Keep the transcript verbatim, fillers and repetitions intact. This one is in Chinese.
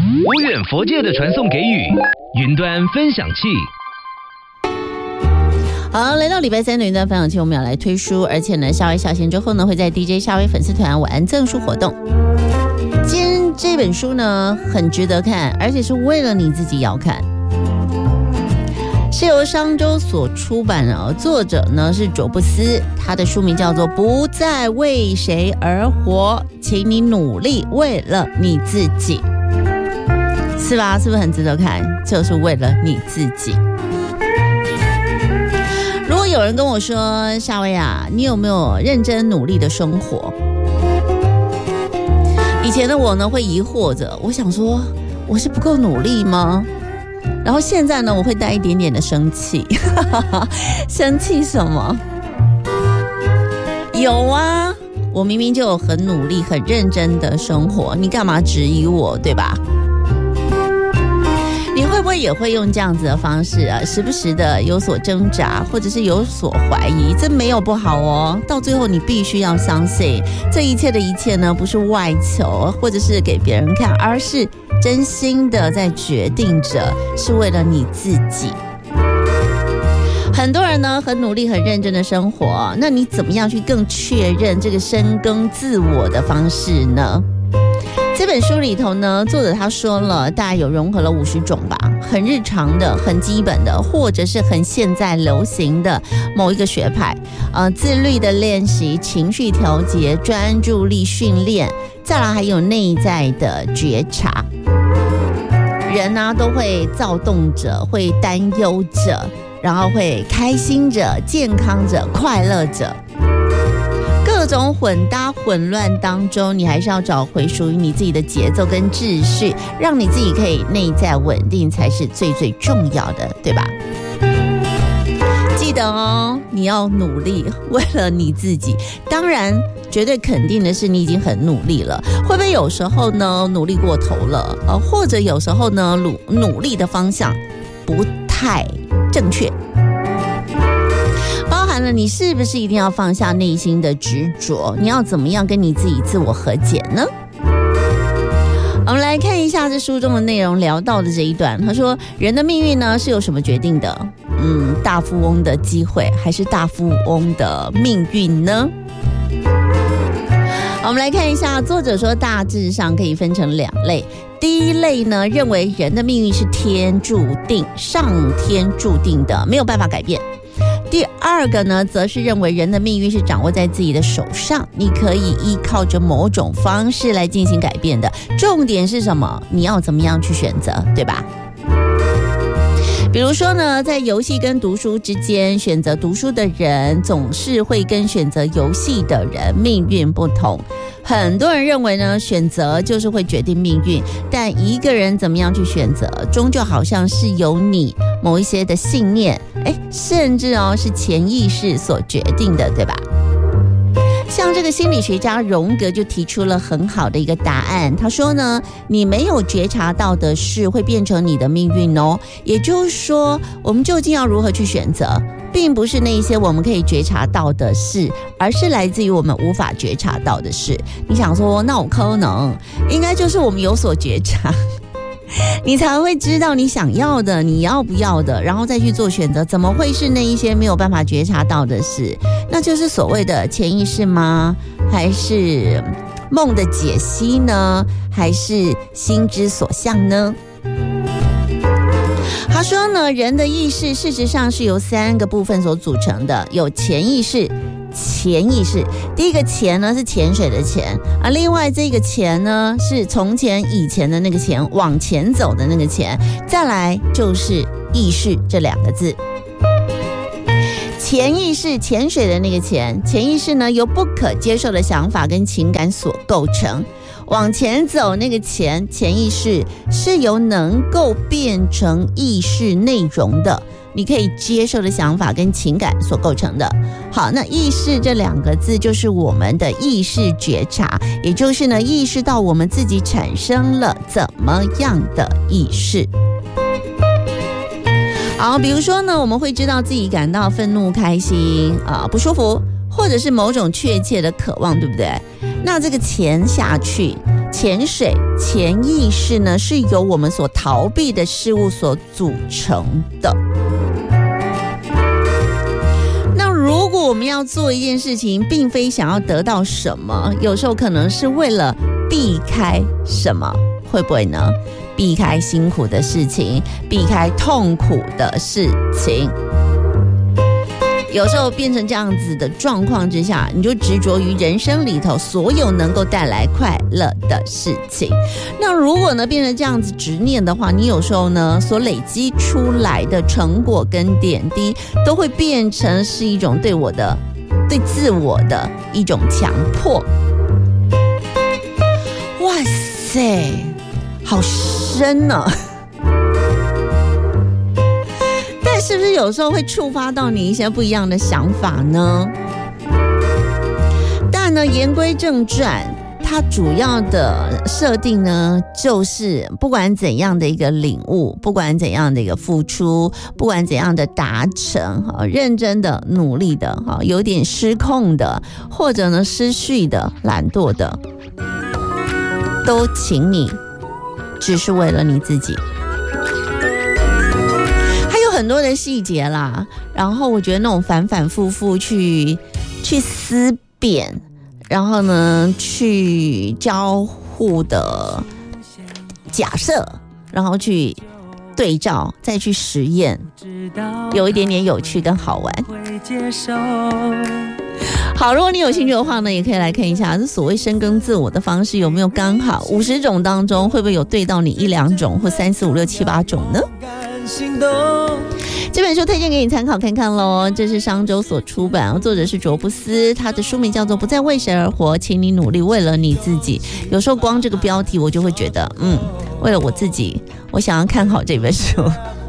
无远佛界的传送给语，云端分享器。 好，来到礼拜三的云端分享期，我们要来推书，而且呢，夏威下线之后呢，会在 D J 夏威粉丝团晚安赠书活动。今天这本书呢，很值得看，而且是为了你自己要看。是由商周所出版的，作者呢是佐布斯，他的书名叫做《不再为谁而活，请你努力为了你自己》，是吧？是不是很值得看？就是为了你自己。如果有人跟我说，夏薇啊，你有没有认真努力的生活？以前的我呢会疑惑着，我想说我是不够努力吗？然后现在呢，我会带一点点的生气，生气什么？有啊，我明明就有很努力、很认真的生活，你干嘛质疑我，对吧？你会不会也会用这样子的方式啊，时不时的有所挣扎，或者是有所怀疑？这没有不好哦，到最后你必须要相信，这一切的一切呢，不是外求，或者是给别人看，而是真心的在决定着，是为了你自己。很多人呢很努力很认真的生活，那你怎么样去更确认这个深耕自我的方式呢？这本书里头呢，作者他说了，大概有融合了五十种吧，很日常的、很基本的，或者是很现在流行的某一个学派，呃，自律的练习、情绪调节、专注力训练，再来还有内在的觉察。人呢、啊、都会躁动着，会担忧着，然后会开心着、健康着、快乐着。各种混搭混乱当中，你还是要找回属于你自己的节奏跟秩序，让你自己可以内在稳定，才是最最重要的，对吧？记得哦，你要努力，为了你自己。当然，绝对肯定的是，你已经很努力了。会不会有时候呢，努力过头了？呃，或者有时候呢，努努力的方向不太正确？包含了你是不是一定要放下内心的执着？你要怎么样跟你自己自我和解呢？我们来看一下这书中的内容，聊到的这一段，他说人的命运呢是由什么决定的？嗯，大富翁的机会还是大富翁的命运呢？我们来看一下，作者说大致上可以分成两类。第一类呢，认为人的命运是天注定、上天注定的，没有办法改变。第二个呢，则是认为人的命运是掌握在自己的手上，你可以依靠着某种方式来进行改变的。重点是什么？你要怎么样去选择，对吧？比如说呢，在游戏跟读书之间，选择读书的人总是会跟选择游戏的人命运不同。很多人认为呢，选择就是会决定命运，但一个人怎么样去选择，终究好像是由你某一些的信念，哎，甚至哦是潜意识所决定的，对吧？像这个心理学家荣格就提出了很好的一个答案，他说呢，你没有觉察到的事会变成你的命运哦。也就是说，我们究竟要如何去选择，并不是那一些我们可以觉察到的事，而是来自于我们无法觉察到的事。你想说，那我可能应该就是我们有所觉察，你才会知道你想要的，你要不要的，然后再去做选择。怎么会是那一些没有办法觉察到的事？那就是所谓的潜意识吗？还是梦的解析呢？还是心之所向呢？他说呢，人的意识事实上是由三个部分所组成的，有潜意识、潜意识。第一个潜呢是潜水的潜啊，另外这个潜呢是从前以前的那个潜，往前走的那个潜，再来就是意识这两个字。潜意识，潜水的那个潜，潜意识呢由不可接受的想法跟情感所构成。往前走那个潜，潜意识是由能够变成意识内容的，你可以接受的想法跟情感所构成的。好，那意识这两个字就是我们的意识觉察，也就是呢意识到我们自己产生了怎么样的意识。好，比如说呢，我们会知道自己感到愤怒、开心啊、呃、不舒服，或者是某种确切的渴望，对不对？那这个潜下去， 潜水潜意识呢，是由我们所逃避的事物所组成的。那如果我们要做一件事情，并非想要得到什么，有时候可能是为了避开什么，会不会呢？避开辛苦的事情，避开痛苦的事情。有时候变成这样子的状况之下，你就执着于人生里头所有能够带来快乐的事情。那如果呢变成这样子执念的话，你有时候呢所累积出来的成果跟点滴，都会变成是一种对我的、对自我的一种强迫。哇塞，好深呢、啊！但是不是有时候会触发到你一些不一样的想法呢？但呢，言归正传，它主要的设定呢，就是不管怎样的一个领悟，不管怎样的一个付出，不管怎样的达成，认真的、努力的，有点失控的，或者呢失序的、懒惰的，都请你只是为了你自己。很多的细节啦，然后我觉得那种反反复复去去思辨，然后呢去交互的假设，然后去对照，再去实验，有一点点有趣跟好玩。好，如果你有兴趣的话呢，也可以来看一下这所谓深耕自我的方式有没有刚好五十种当中会不会有对到你一两种或三四五六七八种呢？这本书推荐给你参考看看咯，这是商周所出版，作者是卓布斯，他的书名叫做不再为谁而活，请你努力为了你自己。有时候光这个标题我就会觉得嗯，为了我自己，我想要看好这本书。